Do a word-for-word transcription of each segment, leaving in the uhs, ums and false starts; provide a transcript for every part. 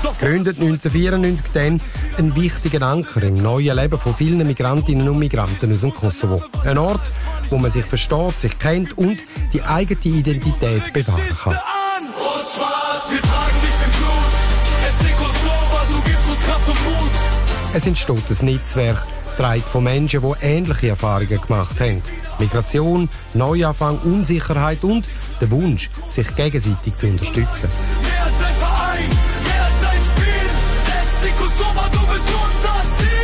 Gründet neunzehnhundertvierundneunzig dann ein wichtiger Anker im neuen Leben von vielen Migrantinnen und Migranten aus dem Kosovo. Ein Ort, wo man sich versteht, sich kennt und die eigene Identität bewahren kann. Es entsteht ein Netzwerk, getragen von Menschen, die ähnliche Erfahrungen gemacht haben. Migration, Neuanfang, Unsicherheit und der Wunsch, sich gegenseitig zu unterstützen. Mehr als ein Verein, mehr als ein Spiel. F C Kosovo, du bist unser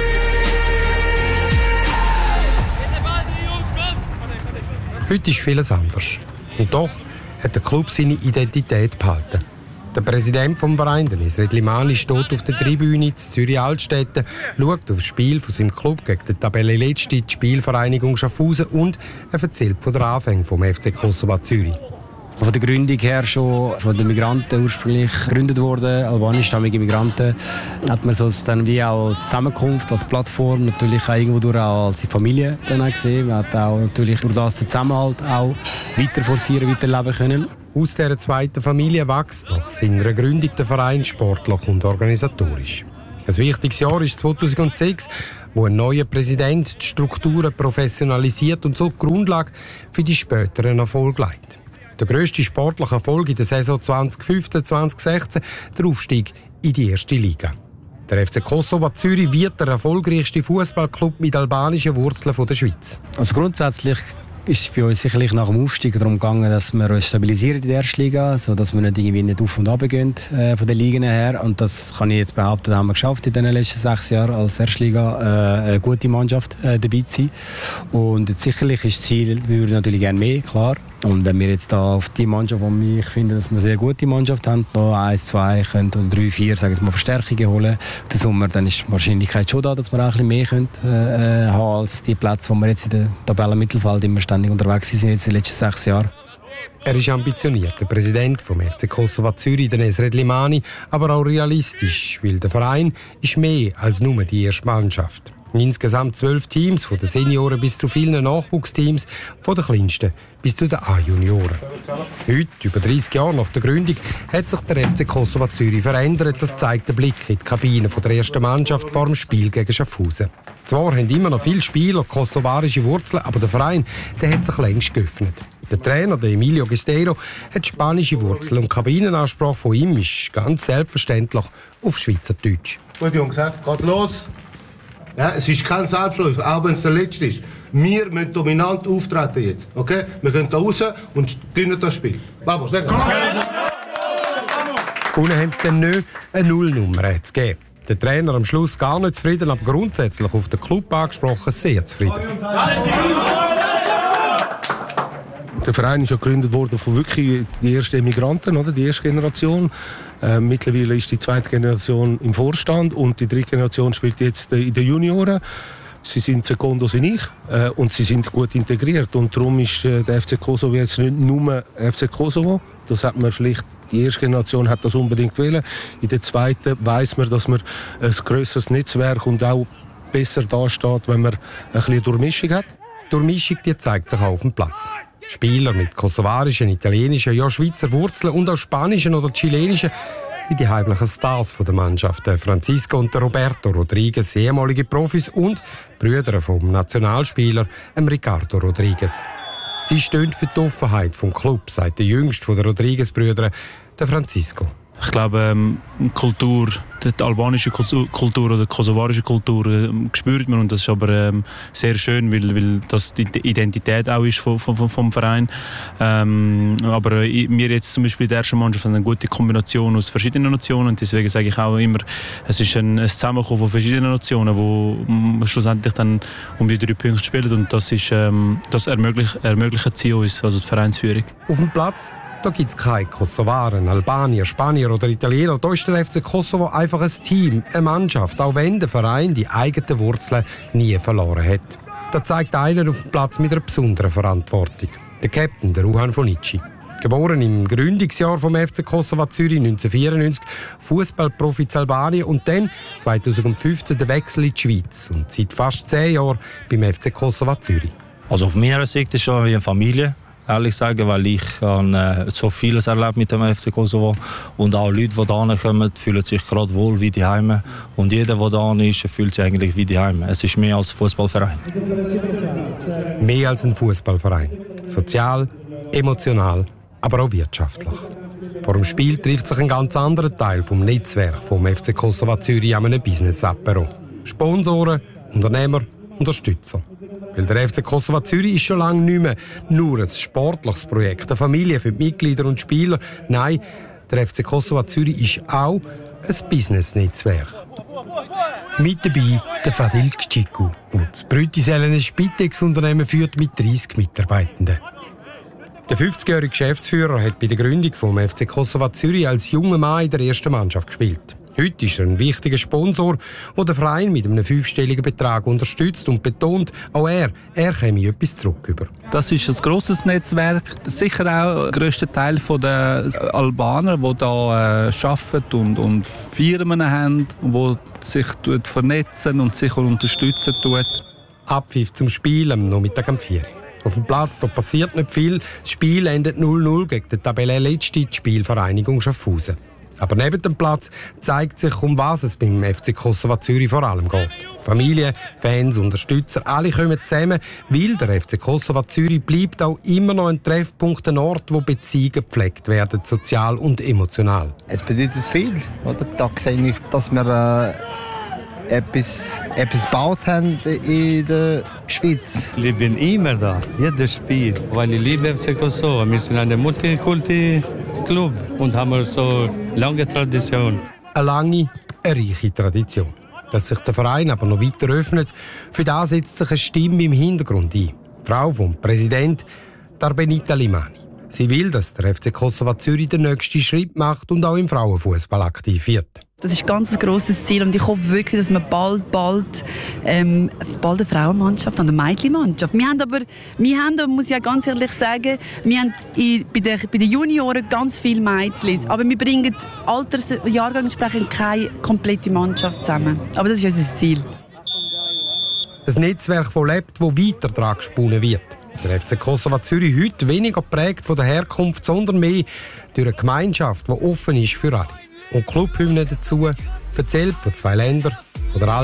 Ziel! Heute ist vieles anders. Und doch hat der Club seine Identität behalten. Der Präsident des Vereins, Nesret Limani, steht auf der Tribüne in Zürich-Altstetten, schaut auf das Spiel von seinem Club gegen die Tabellenletzte, die Spielvereinigung Schaffhausen, und er erzählt von den Anfängen vom F C Kosovo Zürich. Von der Gründung her schon von den Migranten ursprünglich gegründet worden, albanischstammige Migranten, hat man so dann wie auch als Zusammenkunft, als Plattform, natürlich auch irgendwo durch auch als Familie dann auch gesehen. Man hat auch natürlich durch das den Zusammenhalt auch weiter forcieren, weiterleben können. Aus dieser zweiten Familie wächst nach seiner Gründung der Verein sportlich und organisatorisch. Ein wichtiges Jahr ist zweitausendsechs, wo ein neuer Präsident die Strukturen professionalisiert und so die Grundlage für die späteren Erfolge legt. Der grösste sportliche Erfolg in der Saison zweitausendfünfzehn zweitausendsechzehn, der Aufstieg in die erste Liga. Der F C Kosovo Zürich wird der erfolgreichste Fußballclub mit albanischen Wurzeln der Schweiz. Also grundsätzlich ist es bei uns sicherlich nach dem Aufstieg darum gegangen, dass wir uns stabilisieren in der ersten Liga, sodass wir nicht irgendwie nicht auf und ab gehen äh, von den Ligen her. Und das kann ich jetzt behaupten, das haben wir geschafft in den letzten sechs Jahren als Erstliga äh, eine gute Mannschaft äh, dabei zu sein. Und jetzt sicherlich ist das Ziel, wir würden natürlich gerne mehr, klar. Und wenn wir jetzt da auf die Mannschaft, die ich finde, dass wir eine sehr gute Mannschaft haben, noch eins, zwei können, oder drei, vier, sagen wir mal, Verstärkungen holen, den Sommer, dann ist die Wahrscheinlichkeit schon da, dass wir auch ein bisschen mehr können, äh, haben als die Plätze, wo wir jetzt in der Tabellenmittelfeld immer ständig unterwegs sind jetzt in den letzten sechs Jahren. Er ist ambitioniert, der Präsident vom F C Kosovo Zürich, der Nesret Limani, aber auch realistisch, weil der Verein ist mehr als nur die erste Mannschaft. Insgesamt zwölf Teams, von den Senioren bis zu vielen Nachwuchsteams, von den kleinsten bis zu den A-Junioren. Heute, über dreißig Jahre nach der Gründung, hat sich der F C Kosovo Zürich verändert. Das zeigt der Blick in die Kabine der ersten Mannschaft vor dem Spiel gegen Schaffhausen. Zwar haben immer noch viele Spieler kosovarische Wurzeln, aber der Verein der hat sich längst geöffnet. Der Trainer, der Emilio Gesteiro, hat spanische Wurzeln und die Kabinenansprache von ihm ist ganz selbstverständlich auf Schweizerdeutsch. Gut, Jungs, geht los! Ja, es ist kein Selbstläufer, auch wenn es der letzte ist. Wir müssen dominant auftreten jetzt. Okay? Wir gehen da raus und gewinnen das Spiel. Vamos, weg! Unten haben sie dann nicht eine Nullnummer zu geben. Der Trainer am Schluss gar nicht zufrieden, aber grundsätzlich auf den Club angesprochen sehr zufrieden. Der Verein ist ja gegründet worden von wirklich die ersten Emigranten, oder? Die erste Generation. Äh, mittlerweile ist die zweite Generation im Vorstand und die dritte Generation spielt jetzt in den Junioren. Sie sind Sekundos in ich äh, und sie sind gut integriert und darum ist äh, der F C Kosovo jetzt nicht nur F C Kosovo. Das hat man vielleicht, die erste Generation hat das unbedingt wollen. In der zweiten weiss man, dass man ein grösseres Netzwerk und auch besser dasteht, wenn man ein bisschen Durchmischung hat. Die Durchmischung die zeigt sich auch auf dem Platz. Spieler mit kosovarischen, italienischen, ja Schweizer Wurzeln und auch spanischen oder chilenischen, wie die heimlichen Stars der Mannschaft, Francisco und Roberto Rodriguez, ehemalige Profis und Brüder vom Nationalspieler Ricardo Rodriguez. Sie stehen für die Offenheit vom Club, sagt der jüngste der Rodriguez-Brüder, der Francisco. Ich glaube, ähm, Kultur, die albanische Kultur oder die kosovarische Kultur äh, spürt man und das ist aber ähm, sehr schön, weil, weil das die Identität auch ist vom, vom, vom Verein. Ähm, aber äh, wir jetzt zum Beispiel in der ersten Mannschaft haben eine gute Kombination aus verschiedenen Nationen und deswegen sage ich auch immer, es ist ein, ein Zusammenkommen von verschiedenen Nationen, wo um, schlussendlich dann um die drei Punkte spielen und das, ist, ähm, das ermöglicht, ermöglicht sie uns, also die Vereinsführung. Auf dem Platz? Da gibt es keine Kosovaren, Albanier, Spanier oder Italiener. Da ist der F C Kosovo einfach ein Team, eine Mannschaft, auch wenn der Verein die eigenen Wurzeln nie verloren hat. Das zeigt einer auf dem Platz mit einer besonderen Verantwortung. Der Captain, der Ruhan Fonici. Geboren im Gründungsjahr vom F C Kosovo Zürich neunzehnhundertvierundneunzig, Fußballprofi in Albanien und dann zweitausendfünfzehn der Wechsel in die Schweiz und seit fast zehn Jahren beim F C Kosovo Zürich. Also auf meiner Sicht ist es schon wie eine Familie. ehrlich sagen, weil ich habe, äh, so vieles erlebt mit dem F C Kosovo und auch Leute, die da kommen, fühlen sich gerade wohl wie die Heime und jeder, der da ist, fühlt sich eigentlich wie die Heime. Es ist mehr als ein Fußballverein. Mehr als ein Fußballverein. Sozial, emotional, aber auch wirtschaftlich. Vor dem Spiel trifft sich ein ganz anderer Teil vom Netzwerk vom F C Kosovo Zürich an einem Business-Apero. Sponsoren, Unternehmer, Unterstützer. Weil der F C Kosovo Zürich ist schon lange nicht mehr nur ein sportliches Projekt, eine Familie für die Mitglieder und Spieler. Nein, der F C Kosovo Zürich ist auch ein Business-Netzwerk. Mit dabei der Fadil Gciku, der das Brütisellen Spitex-Unternehmen führt mit dreissig Mitarbeitenden. Der fünfzigjährige Geschäftsführer hat bei der Gründung vom F C Kosovo Zürich als junger Mann in der ersten Mannschaft gespielt. Heute ist er ein wichtiger Sponsor, der den Verein mit einem fünfstelligen Betrag unterstützt und betont, auch er, er käme etwas zurück über. Das ist ein grosses Netzwerk, sicher auch der grösste Teil der Albaner, die hier äh, arbeiten und, und Firmen haben, die sich vernetzen und sich unterstützen tun. Abpfiff zum Spiel am Nachmittag um vier Uhr. Auf dem Platz da passiert nicht viel. Das Spiel endet null null gegen die Tabellenletzte, die Spielvereinigung Schaffhausen. Aber neben dem Platz zeigt sich, um was es beim F C Kosovo Zürich vor allem geht. Familie, Fans, Unterstützer, alle kommen zusammen, weil der F C Kosovo Zürich bleibt auch immer noch ein Treffpunkt, ein Ort, wo Beziehungen gepflegt werden, sozial und emotional. Es bedeutet viel. Oder? Da sehe ich, dass wir äh, etwas, etwas gebaut haben in der Schweiz. Ich bin immer da, jedes Spiel, weil ich liebe F C Kosovo. Wir sind eine Multikulti-Club und haben so lange Tradition. Eine lange, eine reiche Tradition. Dass sich der Verein aber noch weiter öffnet, für das setzt sich eine Stimme im Hintergrund ein. Die Frau vom Präsident, Benita Limani. Sie will, dass der F C Kosovo Zürich den nächsten Schritt macht und auch im Frauenfußball aktiv wird. Das ist ein ganz grosses Ziel und ich hoffe wirklich, dass wir bald, bald, ähm, bald eine Frauenmannschaft und eine Mädchenmannschaft. Wir haben aber, wir haben, muss ich ja ganz ehrlich sagen, wir haben bei den, bei den Junioren ganz viele Mädchen, aber wir bringen Altersjahrgang entsprechend keine komplette Mannschaft zusammen. Aber das ist unser Ziel. Ein Netzwerk, das lebt, das weiter daran gesponnen wird. Der F C Kosovo Zürich heute weniger geprägt von der Herkunft, sondern mehr durch eine Gemeinschaft, die offen ist für alle. Und Clubhymne dazu, erzählt von zwei Ländern, von der